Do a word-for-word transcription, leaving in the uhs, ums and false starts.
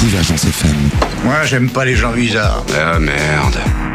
Divergence F M. Moi, j'aime pas les gens bizarres. Ah merde.